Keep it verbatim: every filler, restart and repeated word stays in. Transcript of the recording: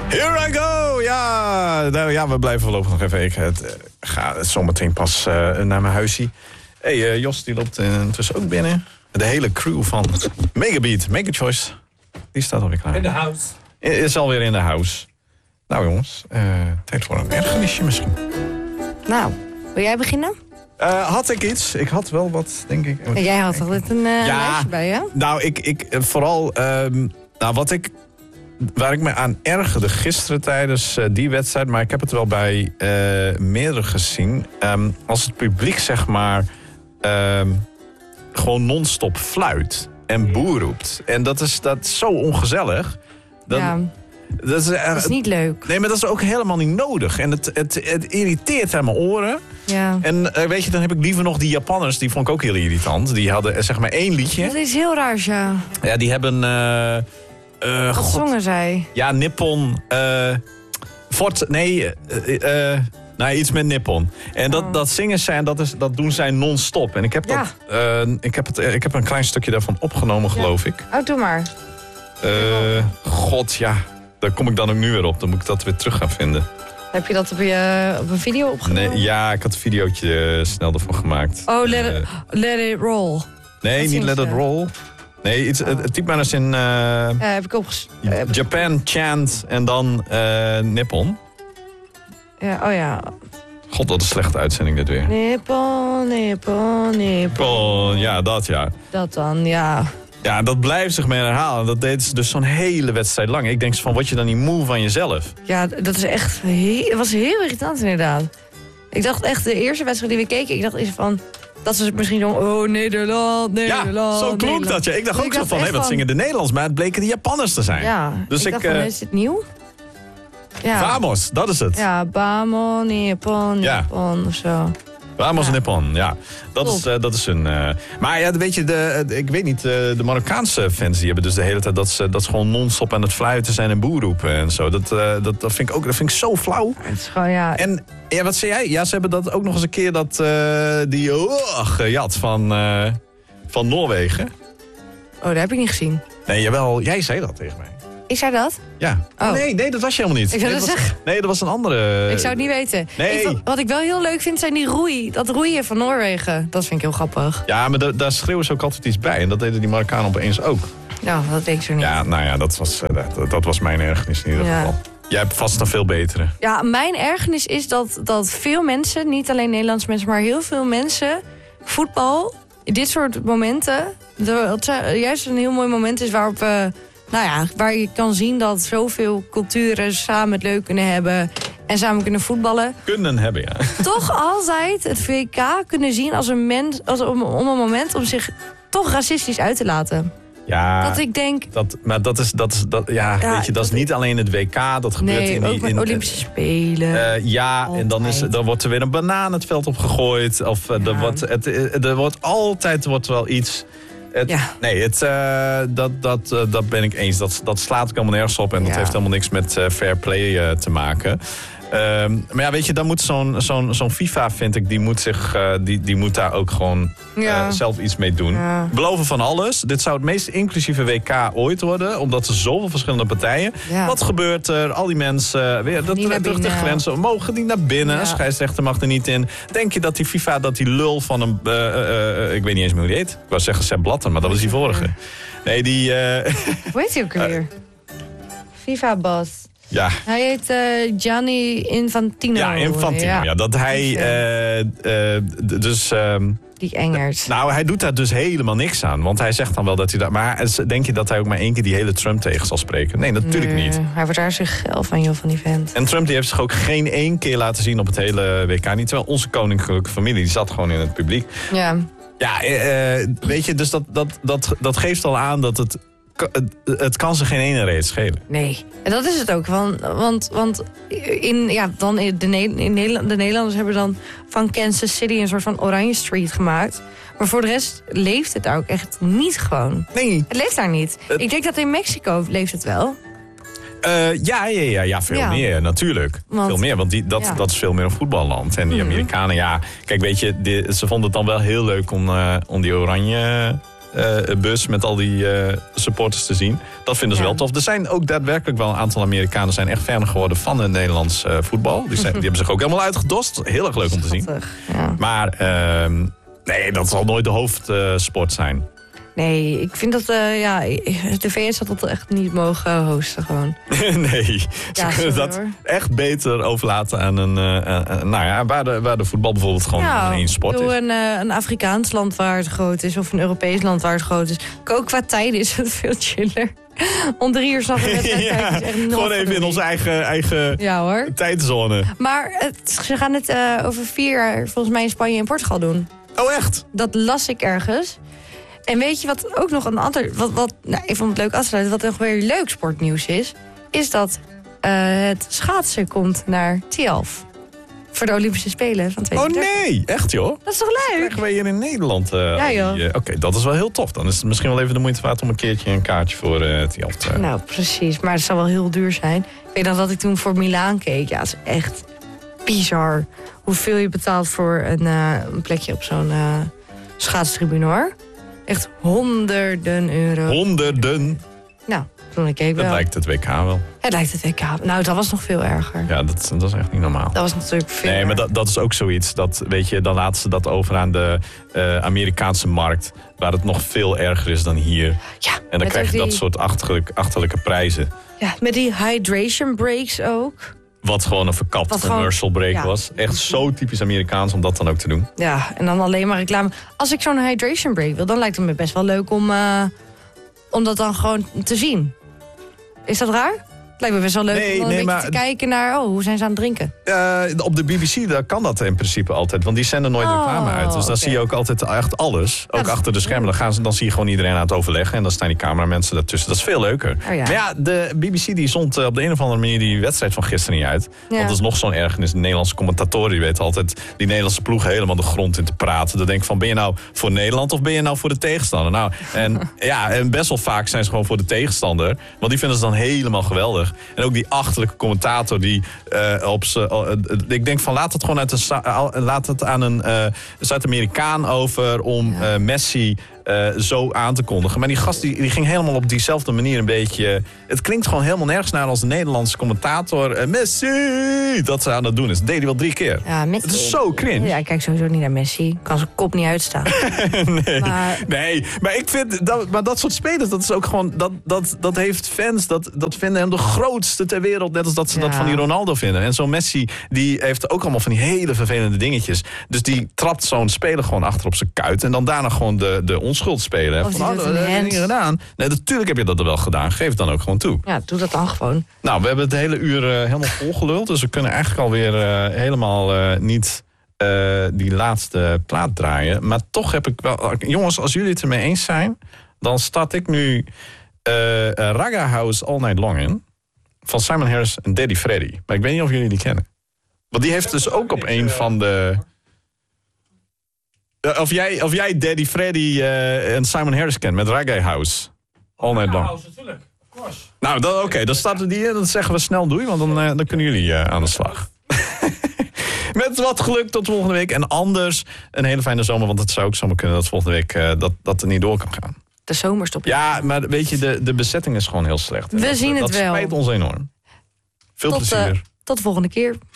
Here I go! Ja, nou, ja we blijven voorlopig nog even. Ik het, uh, ga zometeen pas uh, naar mijn huisje. Hé, hey, uh, Jos die loopt uh, intussen ook binnen. De hele crew van Megabeat, Make a Choice, die staat alweer klaar. In de house. Is alweer in de house. Nou jongens, uh, tijd voor een ergernisje misschien. Nou, wil jij beginnen? Uh, had ik iets? Ik had wel wat, denk ik. Ja, jij had altijd een uh, ja, lijstje bij je. Nou, ik, ik vooral... Um, nou, wat ik... Waar ik me aan ergerde gisteren tijdens uh, die wedstrijd... maar ik heb het wel bij uh, meerdere gezien... Um, als het publiek, zeg maar... Um, gewoon non-stop fluit en boer roept. En dat is, dat is zo ongezellig. Dan, ja, dat is, uh, dat is niet leuk. Nee, maar dat is ook helemaal niet nodig. En het, het, het irriteert aan mijn oren. Ja. En uh, weet je, dan heb ik liever nog die Japanners... die vond ik ook heel irritant. Die hadden uh, zeg maar één liedje. Dat is heel raar, ja. Ja, die hebben... Uh, Uh, Wat God. zongen zij? Ja, Nippon. Uh, Fort, nee, uh, uh, nou, iets met Nippon. En dat, oh. dat zingen zij en dat, is, dat doen zij non-stop. En ik heb, ja. dat, uh, ik, heb het, ik heb een klein stukje daarvan opgenomen, geloof ja. ik. Oh, doe maar. Uh, God, ja. Daar kom ik dan ook nu weer op. Dan moet ik dat weer terug gaan vinden. Heb je dat op, je, op een video opgenomen? Nee, ja, ik had een videootje uh, snel ervoor gemaakt. Oh, let, uh, it, let it roll. Nee, dat niet Let ze. It Roll. Nee, iets, het, het typ maar eens in... Uh, ja, heb ik opges... Japan, Chant en dan uh, Nippon. Ja, oh ja. God, wat een slechte uitzending dit weer. Nippon, Nippon, Nippon. Ja, dat ja. Dat dan, ja. Ja, dat blijft zich mee herhalen. Dat deed ze dus zo'n hele wedstrijd lang. Ik denk van, word je dan niet moe van jezelf? Ja, dat is echt... Heel, het was heel irritant inderdaad. Ik dacht echt, de eerste wedstrijd die we keken... Ik dacht eens van... Dat ze misschien zo, oh, Nederland, Nederland. Ja, zo klonk Nederland. dat. Ja. Ik dacht dus ook ik zo van, hé, hey, wat van... zingen de Nederlands? Maar het bleken de Japanners te zijn. Ja, dus ik, ik dacht van, uh, is het nieuw? Ja. Vamos, dat is het. Ja, Bamo, Nippon, ja. Nippon of zo. Vamos ja. Nippon, ja. Dat is, uh, dat is een... Uh... Maar ja, weet je, de, de, ik weet niet, uh, de Marokkaanse fans... die hebben dus de hele tijd dat ze, dat ze gewoon non-stop aan het fluiten zijn... en boer roepen en zo. Dat, uh, dat, dat, vind ik ook, dat vind ik zo flauw. Het is gewoon, ja... En ja, wat zei jij? Ja, ze hebben dat ook nog eens een keer... dat uh, die oh, gejat van, uh, van Noorwegen. Oh, dat heb ik niet gezien. Nee, jawel, jij zei dat tegen mij. Ik zei dat? Ja. Oh. Nee, nee, dat was je helemaal niet. Ik zou nee, dat dat was, zeggen. Nee, dat was een andere... Ik zou het niet weten. Nee. Ik, wat, wat ik wel heel leuk vind, zijn die roei. Dat roeien van Noorwegen. Dat vind ik heel grappig. Ja, maar da, daar schreeuwen ze ook altijd iets bij. En dat deden die Marokkanen opeens ook. Nou, dat denk ik zo niet. Ja, nou ja, dat was, dat, dat was mijn ergernis in ieder ja. geval. Jij hebt vast een veel betere. Ja, mijn ergernis is dat, dat veel mensen, niet alleen Nederlandse mensen... maar heel veel mensen, voetbal, dit soort momenten... Dat juist een heel mooi moment is waarop we... Nou ja, waar je kan zien dat zoveel culturen samen het leuk kunnen hebben... en samen kunnen voetballen. Kunnen hebben, ja. Toch altijd het V K kunnen zien als een, mens, als om, om een moment om zich toch racistisch uit te laten. Ja, dat ik denk... Dat, maar dat is, dat is dat, ja, ja, weet je, dat is niet alleen het W K, dat gebeurt nee, in die... ook met in, Olympische Spelen. Uh, ja, altijd. En dan, is, dan wordt er weer een banaan het veld opgegooid. Of uh, ja. er, wordt, het, er wordt altijd wordt wel iets... Het, ja. Nee, het, uh, dat, dat, uh, dat ben ik eens. Dat, dat slaat ook helemaal nergens op. En dat ja. heeft helemaal niks met uh, fair play uh, te maken. Um, maar ja, weet je, dan moet zo'n, zo'n, zo'n FIFA, vind ik, die moet, zich, uh, die, die moet daar ook gewoon ja. uh, zelf iets mee doen. Ja. Beloven van alles. Dit zou het meest inclusieve W K ooit worden. Omdat er zoveel verschillende partijen. Ja. Wat gebeurt er? Al die mensen, uh, weer dat, terug de grenzen. Mogen die naar binnen? Ja. Scheidsrechter mag er niet in. Denk je dat die FIFA, dat die lul van een... Uh, uh, uh, ik weet niet eens meer hoe die heet. Ik wou zeggen Sepp Blatter, maar dat was die vorige. Nee, die... Uh, hoe heet hij ook weer? Uh, FIFA-boss. Ja. Hij heet uh, Gianni Infantino. Ja, Infantino. Ja. Ja, dat hij... Uh, uh, dus... Um, die Engers. Nou, hij doet daar dus helemaal niks aan. Want hij zegt dan wel dat hij daar... Maar denk je dat hij ook maar één keer die hele Trump tegen zal spreken? Nee, natuurlijk nee, niet. Hij wordt daar zich geil van, joh, van die vent. En Trump die heeft zich ook geen één keer laten zien op het hele W K. Niet, terwijl onze koninklijke familie, die zat gewoon in het publiek. Ja. Ja, uh, weet je, dus dat, dat, dat, dat geeft al aan dat het... Het kan ze geen ene reet schelen. Nee, en dat is het ook. Want, want, want in, ja, dan in de, in Nederland, de Nederlanders hebben dan van Kansas City een soort van Oranje Street gemaakt. Maar voor de rest leeft het daar ook echt niet gewoon. Nee. Het leeft daar niet. Het... Ik denk dat in Mexico leeft het wel. Uh, ja, ja, ja, ja, veel ja. meer natuurlijk. Want, veel meer, want die, dat, ja. dat is veel meer een voetballand. En die mm-hmm. Amerikanen, ja... Kijk, weet je, die, ze vonden het dan wel heel leuk om, uh, om die oranje... uh, bus met al die uh, supporters te zien. Dat vinden ze ja. wel tof. Er zijn ook daadwerkelijk wel een aantal Amerikanen zijn echt fan geworden van het Nederlands uh, voetbal. Die, zijn, die hebben zich ook helemaal uitgedost. Heel erg leuk om te zien. Ja. Maar uh, nee, dat zal nooit de hoofdsport uh, zijn. Nee, ik vind dat uh, ja, de V S had dat echt niet mogen hosten gewoon. nee, ze ja, kunnen sorry, dat hoor. echt beter overlaten aan een... Uh, uh, nou ja, waar de, waar de voetbal bijvoorbeeld gewoon ja, één sport is. Een, uh, een Afrikaans land waar het groot is of een Europees land waar het groot is. Ook qua tijden is het veel chiller. Om drie uur s'nachts een wedstrijd ja, kijken is echt nog gewoon even in onze eigen, eigen ja, hoor. tijdzone. Maar het, ze gaan het uh, over vier jaar volgens mij in Spanje en Portugal doen. Oh echt? Dat las ik ergens. En weet je wat ook nog een ander... Wat, wat, nou, ik vond het leuk afsluiten. Wat nog weer leuk sportnieuws is... is dat uh, het schaatsen komt naar Tialf. Voor de Olympische Spelen van tweeduizend dertig. Oh nee, echt joh? Dat is toch leuk? Krijgen wij hier in Nederland. Uh, ja joh. Uh, Oké, okay, dat is wel heel tof. Dan is het misschien wel even de moeite waard om een keertje een kaartje voor uh, Tialf te... Uh. Nou, precies. Maar het zal wel heel duur zijn. Ik weet nog dat ik toen voor Milaan keek. Ja, het is echt bizar. Hoeveel je betaalt voor een, uh, een plekje op zo'n uh, schaatstribune hoor. Echt honderden euro. Honderden? Nou, toen ik keek wel. Het lijkt het W K wel. Het lijkt het W K. Nou, dat was nog veel erger. Ja, dat, dat is echt niet normaal. Dat was natuurlijk veel Nee, maar dat, dat is ook zoiets. Dat, weet je, dan laten ze dat over aan de uh, Amerikaanse markt. Waar het nog veel erger is dan hier. Ja, en dan krijg je die... dat soort achterlijk, achterlijke prijzen. Ja, met die hydration breaks ook. Wat gewoon een verkapt Wat commercial break ja. was. Echt zo typisch Amerikaans om dat dan ook te doen. Ja, en dan alleen maar reclame. Als ik zo'n hydration break wil, dan lijkt het me best wel leuk om, uh, om dat dan gewoon te zien. Is dat raar? Het lijkt me best wel leuk nee, om nee, een beetje maar, te kijken naar... oh, hoe zijn ze aan het drinken? Uh, op de B B C daar kan dat in principe altijd. Want die zenden nooit oh, reclame uit. Dus dan okay. zie je ook altijd echt alles. Ook ja, achter de schermen. Dan, gaan ze, dan zie je gewoon iedereen aan het overleggen. En dan staan die cameramensen daartussen. Dat is veel leuker. Oh, ja. Maar ja, de B B C die zond uh, op de een of andere manier... die wedstrijd van gisteren niet uit. Ja. Want dat is nog zo'n ergernis. De Nederlandse commentatoren die weten altijd... die Nederlandse ploeg helemaal de grond in te praten. Dan denk ik van, ben je nou voor Nederland of ben je nou voor de tegenstander? Nou, en, ja, en best wel vaak zijn ze gewoon voor de tegenstander. Want die vinden ze dan helemaal geweldig. En ook die achterlijke commentator die uh, op ze, uh, ik denk van laat het gewoon uit een, uh, laat het aan een uh, Zuid-Amerikaan over om uh, Messi uh, zo aan te kondigen. Maar die gast die, die ging helemaal op diezelfde manier een beetje... Het klinkt gewoon helemaal nergens naar als de Nederlandse commentator. Uh, Messi! Dat ze aan het doen is. Dat deed hij wel drie keer. Ja, Messi. Het is zo cringe. Ja, ik kijk sowieso niet naar Messi. Kan zijn kop niet uitstaan. nee, maar... nee, maar ik vind... Dat, maar dat soort spelers, dat is ook gewoon... Dat, dat, dat heeft fans, dat, dat vinden hem de grootste ter wereld. Net als dat ze ja. dat van die Ronaldo vinden. En zo'n Messi, die heeft ook allemaal van die hele vervelende dingetjes. Dus die trapt zo'n speler gewoon achter op zijn kuit. En dan daarna gewoon de, de onschuld spelen. Of van, oh, dat heb je niet gedaan. Nee, natuurlijk heb je dat er wel gedaan. Geef het dan ook gewoon toe. Ja, doe dat dan gewoon. Nou, we hebben het hele uur uh, helemaal volgeluld. Dus we kunnen eigenlijk alweer uh, helemaal uh, niet uh, die laatste plaat draaien. Maar toch heb ik wel... Jongens, als jullie het ermee eens zijn... dan start ik nu uh, uh, Raga House All Night Long in. Van Simon Harris en Daddy Freddy. Maar ik weet niet of jullie die kennen. Want die heeft dus ook op een van de... Uh, of, jij, of jij Daddy Freddy uh, en Simon Harris kent met Raga House All Night Long. House, natuurlijk. Of course. Nou, oké, okay, dan starten die in. Dan zeggen we snel doei, want dan, uh, dan kunnen jullie uh, aan de slag. Met wat geluk tot volgende week. En anders een hele fijne zomer, want het zou ook zomaar kunnen dat volgende week uh, dat, dat er niet door kan gaan. De zomerstop. Ja, maar weet je, de, de bezetting is gewoon heel slecht. We dat, zien het dat wel. Dat spijt ons enorm. Veel tot, plezier. Uh, tot de volgende keer.